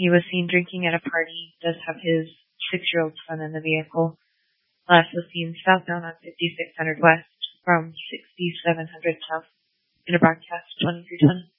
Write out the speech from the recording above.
He was seen drinking at a party, does have his 6-year-old son in the vehicle. Last was seen southbound on 5600 West from 6700 South in a broadcast 2320.